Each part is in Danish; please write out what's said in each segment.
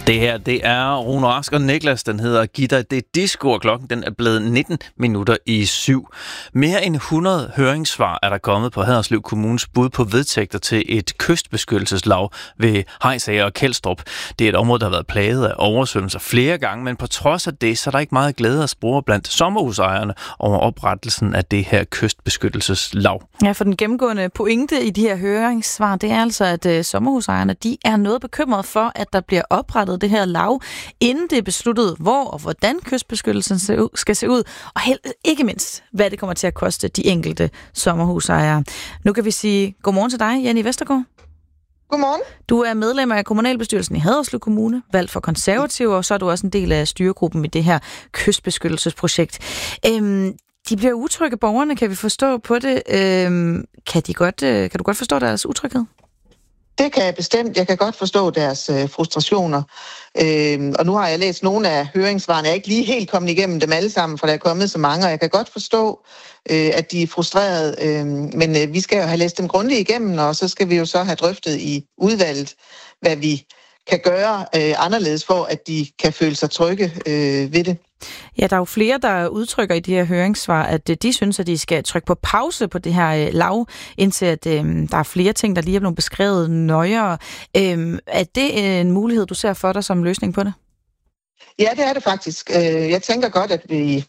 Det her, det er Rune Rask og Niklas, den hedder Giv dig det disco, og klokken den er blevet 19 minutter i 7. Mere end 100 høringssvar er der kommet på Haderslev Kommunes bud på vedtægter til et kystbeskyttelseslav ved Hejsager og Kelstrup. Det er et område, der har været plaget af oversvømmelser flere gange, men på trods af det, så er der ikke meget glæde at spore blandt sommerhusejerne over oprettelsen af det her kystbeskyttelseslav. Ja, for den gennemgående pointe i de her høringssvar, det er altså, at sommerhusejerne, de er noget bekymrede for, at der bliver oprettet det her lav, inden det er besluttet, hvor og hvordan kystbeskyttelsen skal se ud, og ikke mindst, hvad det kommer til at koste de enkelte sommerhusejere. Nu kan vi sige godmorgen til dig, Jenny Vestergaard. Godmorgen. Du er medlem af kommunalbestyrelsen i Haderslev Kommune, valgt for konservative, og så er du også en del af styregruppen i det her kystbeskyttelsesprojekt. De bliver utrygge, borgerne, kan vi forstå på det. Kan du godt forstå deres utryghed? Det kan jeg bestemt. Jeg kan godt forstå deres frustrationer. Og nu har jeg læst nogle af høringssvarene. Jeg er ikke lige helt kommet igennem dem alle sammen, for der er kommet så mange, og jeg kan godt forstå, at de er frustrerede. Men vi skal jo have læst dem grundigt igennem, og så skal vi jo så have drøftet i udvalget, hvad vi kan gøre anderledes for, at de kan føle sig trygge ved det. Ja, der er jo flere, der udtrykker i de her høringssvar, at de synes, at de skal trykke på pause på det her lav, indtil at der er flere ting, der lige er blevet beskrevet nøjere. Er det en mulighed, du ser for dig som løsning på det? Ja, det er det faktisk. Jeg tænker godt, at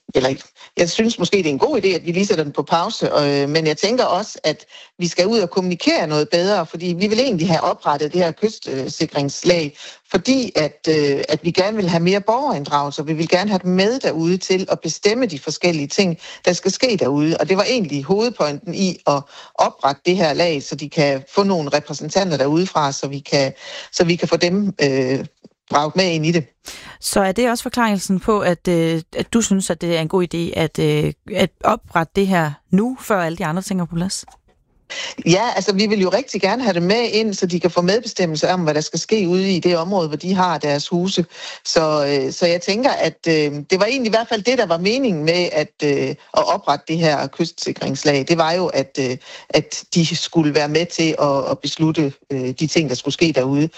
jeg synes måske, det er en god idé, at vi lige sætter den på pause, men jeg tænker også, at vi skal ud og kommunikere noget bedre, fordi vi vil egentlig have oprettet det her kystsikringslag, fordi at vi gerne vil have mere borgerinddragelse, og vi vil gerne have dem med derude til at bestemme de forskellige ting, der skal ske derude. Og det var egentlig hovedpointen i at oprette det her lag, så de kan få nogle repræsentanter derudefra, så vi kan få dem draget med ind i det. Så er det også forklaringen på, at du synes, at det er en god idé at oprette det her nu, før alle de andre ting er på plads? Ja, altså vi vil jo rigtig gerne have dem med ind, så de kan få medbestemmelse om, hvad der skal ske ude i det område, hvor de har deres huse. Så jeg tænker, at det var egentlig i hvert fald det, der var meningen med at oprette det her kystsikringslag. Det var jo, at de skulle være med til at beslutte de ting, der skulle ske derude.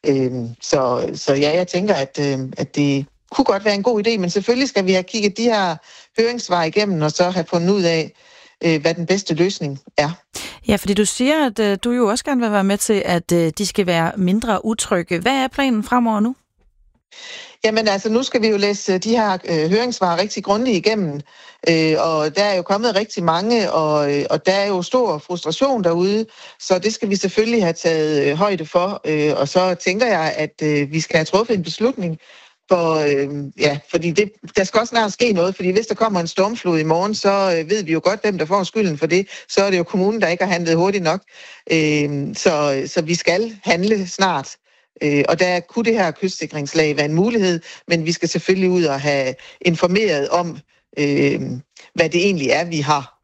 Så ja, jeg tænker, at det kunne godt være en god idé, men selvfølgelig skal vi have kigget de her høringssvar igennem, og så have fundet ud af, hvad den bedste løsning er. Ja, fordi du siger, at du jo også gerne vil være med til, at de skal være mindre utrygge. Hvad er planen fremover nu? Jamen altså, nu skal vi jo læse de her høringssvar rigtig grundigt igennem, og der er jo kommet rigtig mange, og der er jo stor frustration derude, så det skal vi selvfølgelig have taget højde for, og så tænker jeg, at vi skal have truffet en beslutning, fordi der skal også snart ske noget, fordi hvis der kommer en stormflod i morgen, så ved vi jo godt, hvem der får skylden for det. Så er det jo kommunen, der ikke har handlet hurtigt nok. Så vi skal handle snart. Og der kunne det her kystsikringslag være en mulighed, men vi skal selvfølgelig ud og have informeret om, hvad det egentlig er, vi har.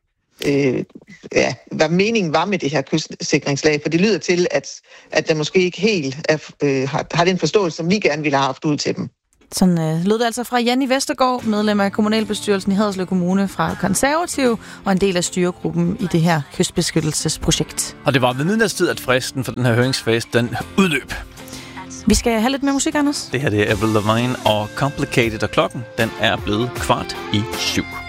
Hvad meningen var med det her kystsikringslag, for det lyder til, at der måske ikke helt har den forståelse, som vi gerne ville have haft ud til dem. Sådan lød det altså fra Jenny Vestergaard, medlem af kommunalbestyrelsen i Haderslev Kommune fra Konservative, og en del af styregruppen i det her kystbeskyttelsesprojekt. Og det var ved midnatstid, at fristen for den her høringsfase, den udløb. Vi skal have lidt mere musik, Anders. Det her det er Avril Lavigne og Complicated, og klokken den er blevet 6:15.